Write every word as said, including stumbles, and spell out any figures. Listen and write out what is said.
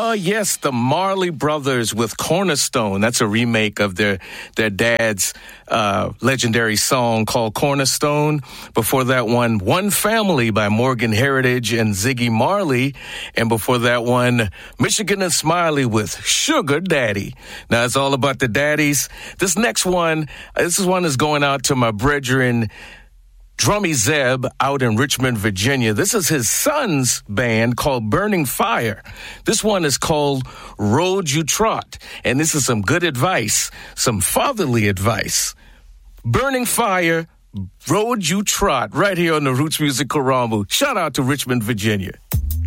Oh, yes, the Marley Brothers with Cornerstone. That's a remake of their their dad's uh, legendary song called Cornerstone. Before that one, One Family by Morgan Heritage and Ziggy Marley. And before that one, Michigan and Smiley with Sugar Daddy. Now, it's all about the daddies. This next one, this is one that's going out to my brethren, Drummy Zeb out in Richmond, Virginia. This is his son's band called Burning Fire. This one is called Road You Trot. And this is some good advice, some fatherly advice. Burning Fire, Road You Trot, right here on the Roots Music Karamu. Shout out to Richmond, Virginia.